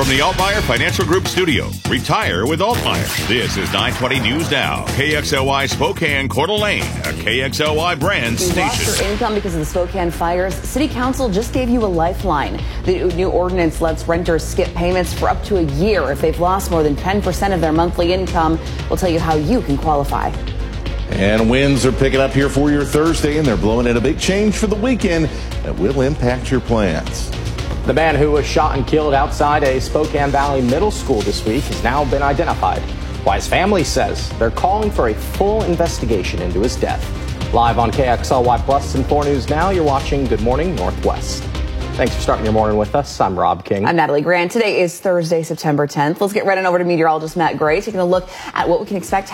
From the Altmeyer Financial Group studio, retire with Altmeyer. This is 920 News Now. KXLY Spokane, Coeur d'Alene, a KXLY brand You lost station. your income because of the Spokane fires. City Council just gave you a lifeline. The new ordinance lets renters skip payments for up to a year if they've lost more than 10% of their monthly income. We'll tell you how you can qualify. And winds are picking up here for your Thursday, and they're blowing in a big change for the weekend that will impact your plans. The man who was shot and killed outside a Spokane Valley middle school this week has now been identified. Why his family says they're calling for a full investigation into his death. Live on KXLY Plus and 4 News Now, you're watching Good Morning Northwest. Thanks for starting your morning with us. I'm Rob King. I'm Natalie Grant. Today is Thursday, September 10th. Let's get right on over to meteorologist Matt Gray, taking a look at what we can expect